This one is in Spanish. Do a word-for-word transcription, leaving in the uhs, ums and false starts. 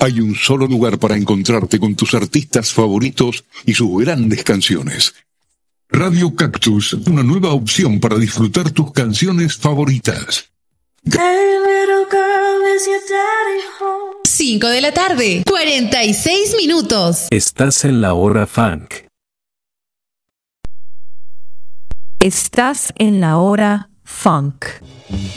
Hay un solo lugar para encontrarte con tus artistas favoritos y sus grandes canciones. Radio Cactus, una nueva opción para disfrutar tus canciones favoritas. cinco de la tarde, cuarenta y seis minutos. Estás en la hora funk. Estás en la hora funk.